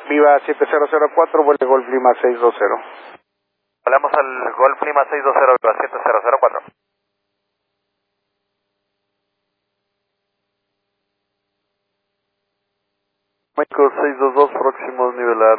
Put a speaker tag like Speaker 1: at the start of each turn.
Speaker 1: Viva 7004, vuelve Golf Lima 620.
Speaker 2: Volamos al Golf Lima 620, Viva 7004.
Speaker 3: México 622, próximos nivelar